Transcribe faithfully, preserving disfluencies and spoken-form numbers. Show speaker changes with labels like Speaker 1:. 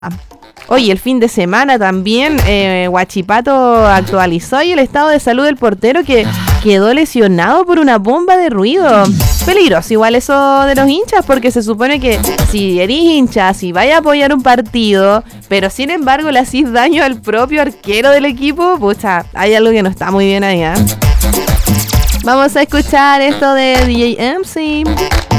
Speaker 1: Oye, el fin de semana también eh, Huachipato actualizó y el estado de salud del portero que quedó lesionado por una bomba de ruido. Peligroso igual eso de los hinchas, porque se supone que si eres hincha, si vaya a apoyar un partido, pero sin embargo le hacís daño al propio arquero del equipo, pucha, hay algo que no está muy bien ahí, ¿eh? Vamos a escuchar esto de D J M C.